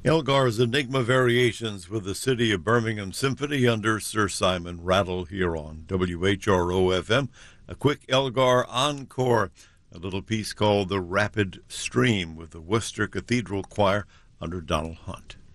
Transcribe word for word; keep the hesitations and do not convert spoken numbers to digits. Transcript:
Elgar's Enigma Variations with the City of Birmingham Symphony under Sir Simon Rattle here on W H R O F M. A quick Elgar encore, a little piece called The Rapid Stream with the Worcester Cathedral Choir under Donald Hunt.